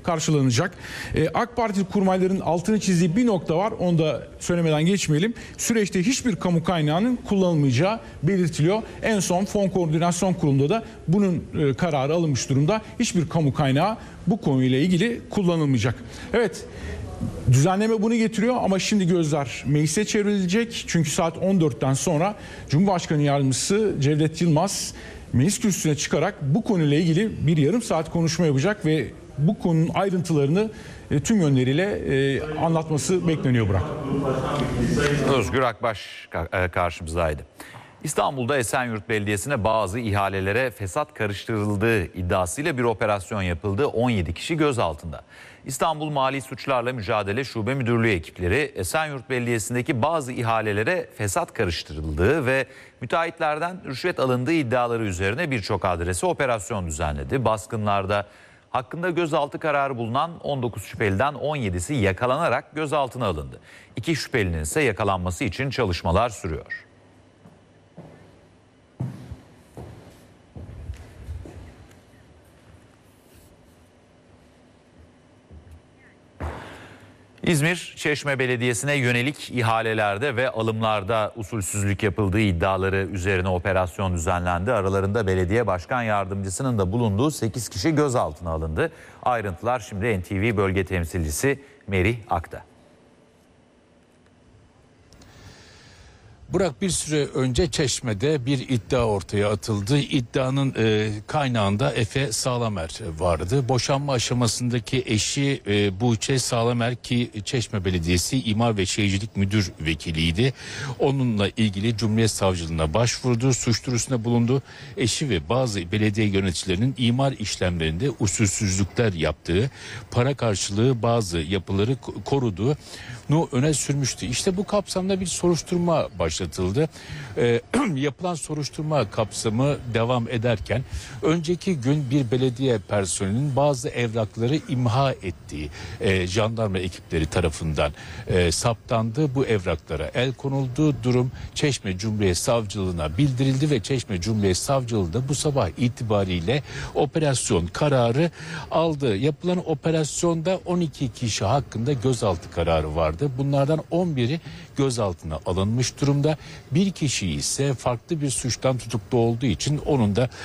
karşılanacak. AK Parti kurmayların altını çizdiği bir nokta var. Onu da söylemeden geçmeyelim. Süreçte hiçbir kamu kaynağının kullanılmayacağı belirtiliyor. En son Fon Koordinasyon Kurulu'nda da bunun kararı alınmış durumda. Hiçbir kamu kaynağı bu konuyla ilgili kullanılmayacak. Evet, düzenleme bunu getiriyor ama şimdi gözler meclise çevrilecek. Çünkü saat 14'ten sonra Cumhurbaşkanı Yardımcısı Cevdet Yılmaz meclis kürsüsüne çıkarak bu konuyla ilgili bir yarım saat konuşma yapacak ve bu konunun ayrıntılarını tüm yönleriyle anlatması bekleniyor Burak. Özgür Akbaş karşımızdaydı. İstanbul'da Esenyurt Belediyesi'ne bazı ihalelere fesat karıştırıldığı iddiasıyla bir operasyon yapıldı. 17 kişi gözaltında. İstanbul Mali Suçlarla Mücadele Şube Müdürlüğü ekipleri Esenyurt Belediyesi'ndeki bazı ihalelere fesat karıştırıldığı ve müteahhitlerden rüşvet alındığı iddiaları üzerine birçok adrese operasyon düzenledi. Baskınlarda hakkında gözaltı kararı bulunan 19 şüpheliden 17'si yakalanarak gözaltına alındı. 2 şüphelinin ise yakalanması için çalışmalar sürüyor. İzmir Çeşme Belediyesi'ne yönelik ihalelerde ve alımlarda usulsüzlük yapıldığı iddiaları üzerine operasyon düzenlendi. Aralarında belediye başkan yardımcısının da bulunduğu 8 kişi gözaltına alındı. Ayrıntılar şimdi NTV bölge temsilcisi Merih Ak'ta. Burak, bir süre önce Çeşme'de bir iddia ortaya atıldı. İddianın kaynağında Efe Sağlamer vardı. Boşanma aşamasındaki eşi Buğçe Sağlamer ki Çeşme Belediyesi İmar ve Şehircilik Müdür Vekiliydi. Onunla ilgili Cumhuriyet Savcılığına başvurdu, suç duyurusunda bulundu. Eşi ve bazı belediye yöneticilerinin imar işlemlerinde usulsüzlükler yaptığı, para karşılığı bazı yapıları koruduğu öne sürmüştü. İşte bu kapsamda bir soruşturma başlatıldı. Yapılan soruşturma kapsamı devam ederken önceki gün bir belediye personelinin bazı evrakları imha ettiği jandarma ekipleri tarafından saptandı. Bu evraklara el konuldu. Durum Çeşme Cumhuriyet Savcılığına bildirildi ve Çeşme Cumhuriyet Savcılığı da bu sabah itibariyle operasyon kararı aldı. Yapılan operasyonda 12 kişi hakkında gözaltı kararı vardı. Bunlardan 11'i gözaltına alınmış durumda. Bir kişi ise farklı bir suçtan tutuklu olduğu için onun da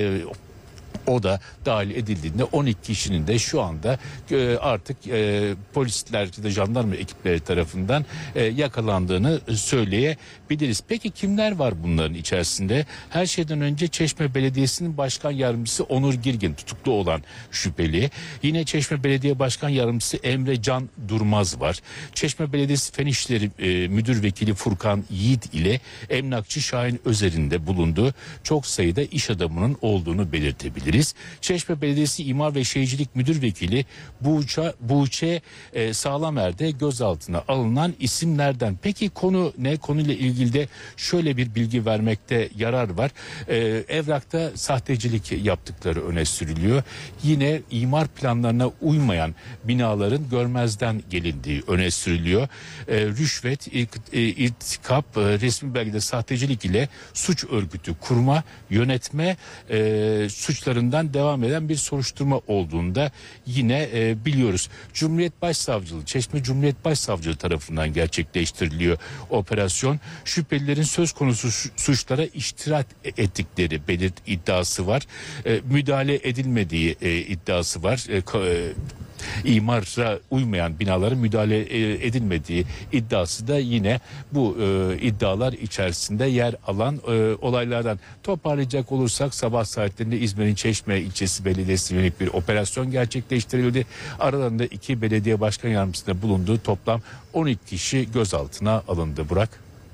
o da dahil edildiğinde 12 kişinin de şu anda artık polisler ya da jandarma ekipleri tarafından yakalandığını söyleyebiliriz. Peki kimler var bunların içerisinde? Her şeyden önce Çeşme Belediyesi'nin başkan yardımcısı Onur Girgin tutuklu olan şüpheli. Yine Çeşme Belediye Başkan Yardımcısı Emre Can Durmaz var. Çeşme Belediyesi Fen İşleri Müdür Vekili Furkan Yiğit ile emlakçı Şahin Özer'in de bulunduğu çok sayıda iş adamının olduğunu belirtebiliriz. Çeşme Belediyesi İmar ve Şehircilik Müdür Vekili Buğçe Sağlamer de gözaltına alınan isimlerden. Peki konu ne? Konuyla ilgili de şöyle bir bilgi vermekte yarar var. Evrakta sahtecilik yaptıkları öne sürülüyor. Yine imar planlarına uymayan binaların görmezden gelindiği öne sürülüyor. Rüşvet, irtikap, resmi belgede sahtecilik ile suç örgütü kurma, yönetme suçlarından devam eden bir soruşturma olduğunda yine biliyoruz. Cumhuriyet Başsavcılığı, Çeşme Cumhuriyet Başsavcılığı tarafından gerçekleştiriliyor operasyon. Şüphelilerin söz konusu suçlara iştirak ettikleri iddiası var. Müdahale edilmediği iddiası var. İmara uymayan binaların müdahale edilmediği iddiası da yine bu iddialar içerisinde yer alan olaylardan. Toparlayacak olursak sabah saatlerinde İzmir'in Çeşme ilçesi belediyesi yönelik bir operasyon gerçekleştirildi. Aralarında 2 belediye başkan yardımcısında bulunduğu toplam 12 kişi gözaltına alındı. Burak.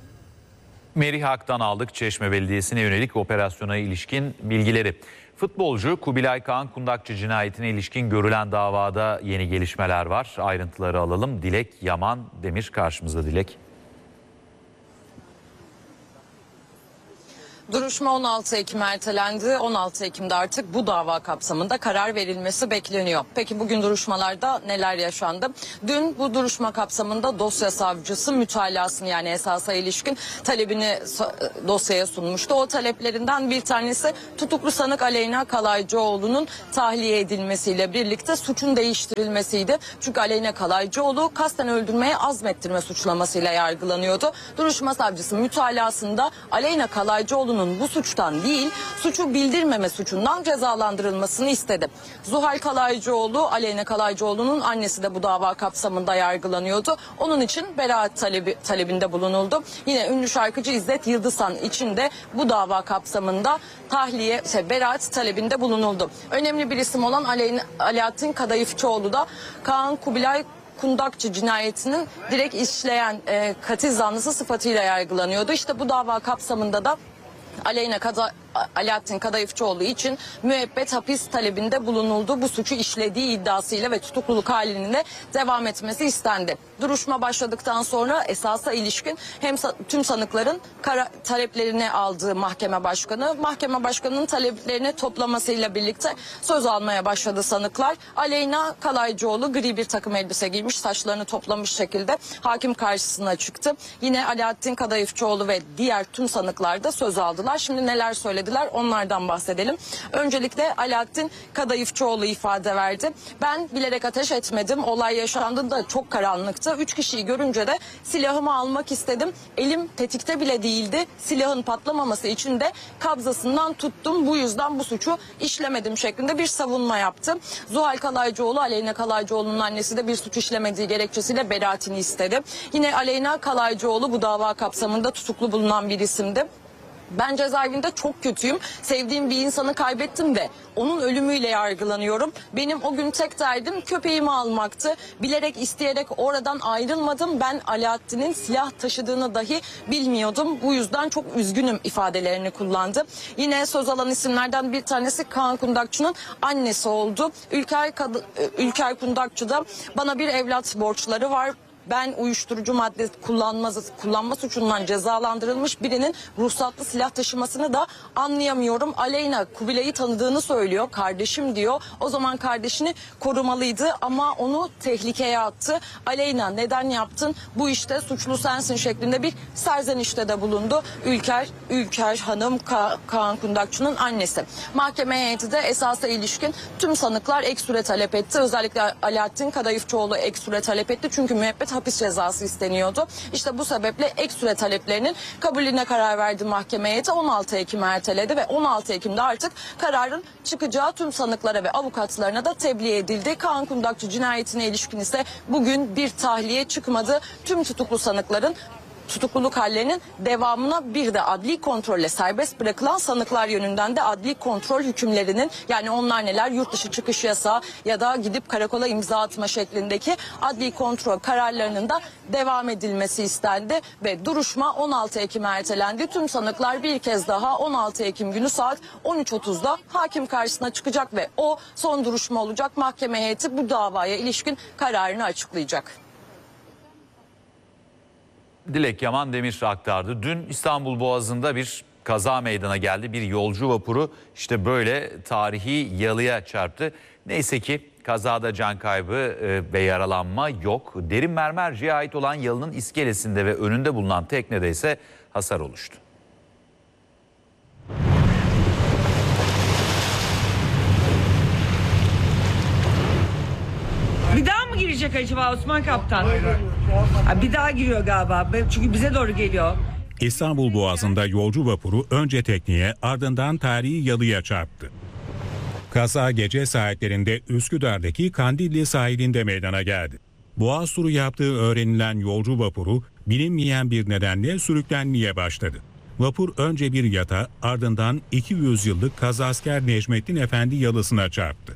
Merih Ak'tan aldık Çeşme Belediyesi'ne yönelik operasyona ilişkin bilgileri. Futbolcu Kubilay Kaan Kundakçı cinayetine ilişkin görülen davada yeni gelişmeler var. Ayrıntıları alalım. Dilek Yaman Demir karşımızda. Dilek. Duruşma 16 Ekim'e ertelendi. 16 Ekim'de artık bu dava kapsamında karar verilmesi bekleniyor. Peki bugün duruşmalarda neler yaşandı? Dün bu duruşma kapsamında dosya savcısı mütalasını, yani esasa ilişkin talebini dosyaya sunmuştu. O taleplerinden bir tanesi tutuklu sanık Aleyna Kalaycıoğlu'nun tahliye edilmesiyle birlikte suçun değiştirilmesiydi. Çünkü Aleyna Kalaycıoğlu kasten öldürmeye azmettirme suçlamasıyla yargılanıyordu. Duruşma savcısı mütalasında Aleyna Kalaycıoğlu'nun bu suçtan değil, suçu bildirmeme suçundan cezalandırılmasını istedi. Zuhal Kalaycıoğlu, Aleyna Kalaycıoğlu'nun annesi de bu dava kapsamında yargılanıyordu. Onun için beraat talebinde bulunuldu. Yine ünlü şarkıcı İzzet Yıldızhan için de bu dava kapsamında beraat talebinde bulunuldu. Önemli bir isim olan Alaaddin Kadayıfçıoğlu da Kaan Kubilay Kundakçı cinayetinin direkt işleyen katil zanlısı sıfatıyla yargılanıyordu. İşte bu dava kapsamında da Alaaddin Kadayıfçıoğlu için müebbet hapis talebinde bulunuldu. Bu suçu işlediği iddiasıyla ve tutukluluk halinin de devam etmesi istendi. Duruşma başladıktan sonra esasa ilişkin tüm sanıkların taleplerini aldığı mahkeme başkanının taleplerini toplamasıyla birlikte söz almaya başladı sanıklar. Aleyna Kalaycıoğlu gri bir takım elbise giymiş, saçlarını toplamış şekilde hakim karşısına çıktı. Yine Alaaddin Kadayıfçıoğlu ve diğer tüm sanıklar da söz aldılar. Şimdi neler söylediler onlardan bahsedelim. Öncelikle Alaaddin Kadayıfçıoğlu ifade verdi. Ben bilerek ateş etmedim. Olay yaşandığında çok karanlıktı. 3 kişiyi görünce de silahımı almak istedim. Elim tetikte bile değildi. Silahın patlamaması için de kabzasından tuttum. Bu yüzden bu suçu işlemedim şeklinde bir savunma yaptı. Zuhal Kalaycıoğlu, Aleyna Kalaycıoğlu'nun annesi de bir suç işlemediği gerekçesiyle beraatini istedi. Yine Aleyna Kalaycıoğlu bu dava kapsamında tutuklu bulunan bir isimdi. Ben cezaevinde çok kötüyüm. Sevdiğim bir insanı kaybettim de onun ölümüyle yargılanıyorum. Benim o gün tek derdim köpeğimi almaktı. Bilerek isteyerek oradan ayrılmadım. Ben Alaaddin'in silah taşıdığını dahi bilmiyordum. Bu yüzden çok üzgünüm ifadelerini kullandı. Yine söz alan isimlerden bir tanesi Kaan Kundakçı'nın annesi oldu. Ülker Kundakçı da bana bir evlat borçları var. Ben uyuşturucu madde kullanma suçundan cezalandırılmış birinin ruhsatlı silah taşımasını da anlayamıyorum. Aleyna Kubilay'ı tanıdığını söylüyor. Kardeşim diyor. O zaman kardeşini korumalıydı ama onu tehlikeye attı. Aleyna neden yaptın? Bu işte suçlu sensin şeklinde bir serzenişte de bulundu. Ülker Hanım Kaan Kundakçı'nın annesi. Mahkeme heyeti de esasa ilişkin tüm sanıklar ek süre talep etti. Özellikle Alaaddin Kadayıfçıoğlu ek süre talep etti. Çünkü müebbet hapis cezası isteniyordu. İşte bu sebeple ek süre taleplerinin kabulüne karar verdi mahkeme heyeti. 16 Ekim'e erteledi ve 16 Ekim'de artık kararın çıkacağı tüm sanıklara ve avukatlarına da tebliğ edildi. Kaan Kundakçı cinayetine ilişkin ise bugün bir tahliye çıkmadı. Tüm tutuklu sanıkların tutukluluk hallerinin devamına bir de adli kontrolle serbest bırakılan sanıklar yönünden de adli kontrol hükümlerinin, yani onlar neler, yurt dışı çıkış yasağı ya da gidip karakola imza atma şeklindeki adli kontrol kararlarının da devam edilmesi istendi ve duruşma 16 Ekim'e ertelendi. Tüm sanıklar bir kez daha 16 Ekim günü saat 13.30'da hakim karşısına çıkacak ve o son duruşma olacak. Mahkeme heyeti bu davaya ilişkin kararını açıklayacak. Dilek Yaman Demir aktardı. Dün İstanbul Boğazı'nda bir kaza meydana geldi. Bir yolcu vapuru işte böyle tarihi yalıya çarptı. Neyse ki kazada can kaybı ve yaralanma yok. Derin Mermerci'ye ait olan yalının iskelesinde ve önünde bulunan teknede ise hasar oluştu. Bir daha mı girecek acaba Osman Kaptan? Ha, bir daha giriyor galiba. Çünkü bize doğru geliyor. İstanbul Boğazı'nda yolcu vapuru önce tekneye ardından tarihi yalıya çarptı. Kaza gece saatlerinde Üsküdar'daki Kandilli sahilinde meydana geldi. Boğaz turu yaptığı öğrenilen yolcu vapuru bilinmeyen bir nedenle sürüklenmeye başladı. Vapur önce bir yata ardından 200 yıllık Kazasker Necmettin Efendi yalısına çarptı.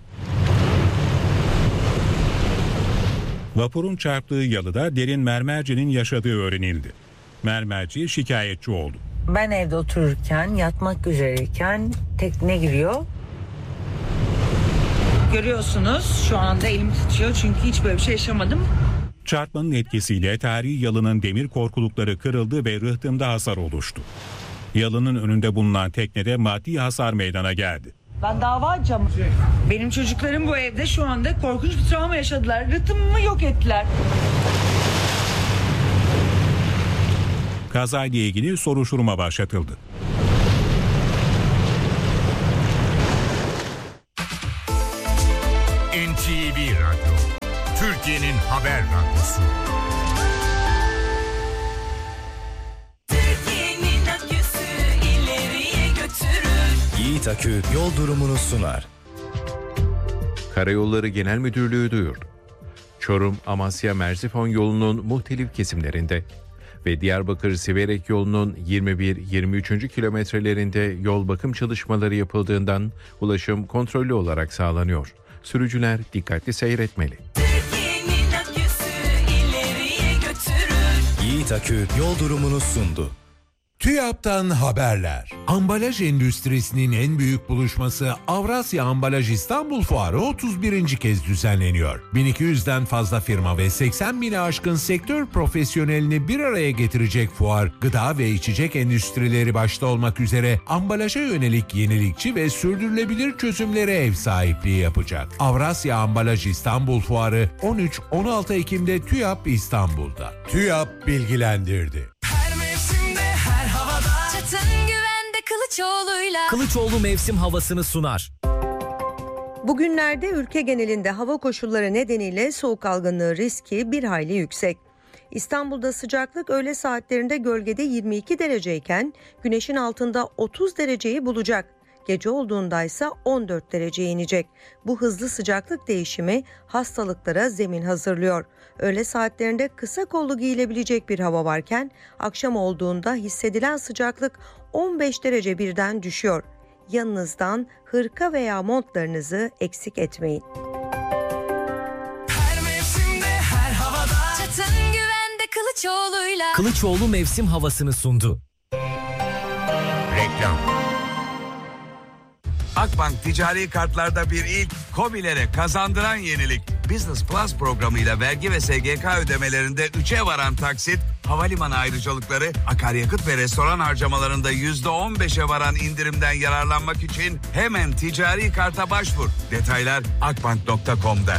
Vapurun çarptığı yalıda Derin Mermerci'nin yaşadığı öğrenildi. Mermerci şikayetçi oldu. Ben evde otururken, yatmak üzereyken tekne giriyor. Görüyorsunuz şu anda elim titriyor çünkü hiç böyle bir şey yaşamadım. Çarpmanın etkisiyle tarihi yalının demir korkulukları kırıldı ve rıhtımda hasar oluştu. Yalının önünde bulunan teknede maddi hasar meydana geldi. Ben dava açacağım. Benim çocuklarım bu evde şu anda korkunç bir travma yaşadılar. Rıhtımımı yok ettiler. Kazayla ilgili soruşturma başlatıldı. NTV Radyo, Türkiye'nin haber radyosu. Türkiye'nin aküsü ileriye götürür. Yiğit Akü yol durumunu sunar. Karayolları Genel Müdürlüğü duyurdu. Çorum, Amasya, Merzifon yolunun muhtelif kesimlerinde ve Diyarbakır-Siverek yolunun 21-23. kilometrelerinde yol bakım çalışmaları yapıldığından ulaşım kontrollü olarak sağlanıyor. Sürücüler dikkatli seyretmeli. Türkiye'nin aküsü ileriye götürür. Yiğit Akü yol durumunu sundu. TÜYAP'tan haberler. Ambalaj endüstrisinin en büyük buluşması Avrasya Ambalaj İstanbul Fuarı 31. kez düzenleniyor. 1200'den fazla firma ve 80 bini aşkın sektör profesyonelini bir araya getirecek fuar, gıda ve içecek endüstrileri başta olmak üzere ambalaja yönelik yenilikçi ve sürdürülebilir çözümlere ev sahipliği yapacak. Avrasya Ambalaj İstanbul Fuarı 13-16 Ekim'de TÜYAP İstanbul'da. TÜYAP bilgilendirdi. Çatın güvende Kılıçoğlu'yla. Kılıçoğlu mevsim havasını sunar. Bugünlerde ülke genelinde hava koşulları nedeniyle soğuk algınlığı riski bir hayli yüksek. İstanbul'da sıcaklık öğle saatlerinde gölgede 22 dereceyken güneşin altında 30 dereceyi bulacak. Gece olduğunda ise 14 dereceye inecek. Bu hızlı sıcaklık değişimi hastalıklara zemin hazırlıyor. Öğle saatlerinde kısa kollu giyilebilecek bir hava varken akşam olduğunda hissedilen sıcaklık 15 derece birden düşüyor. Yanınızdan hırka veya montlarınızı eksik etmeyin. Her mevsimde her havada. Çatın güvende Kılıçoğlu'yla. Kılıçoğlu mevsim havasını sundu. Reklam. Akbank ticari kartlarda bir ilk, KOBİ'lere kazandıran yenilik. Business Plus programıyla vergi ve SGK ödemelerinde 3'e varan taksit, havalimanı ayrıcalıkları, akaryakıt ve restoran harcamalarında %15'e varan indirimden yararlanmak için hemen ticari karta başvur. Detaylar akbank.com'da.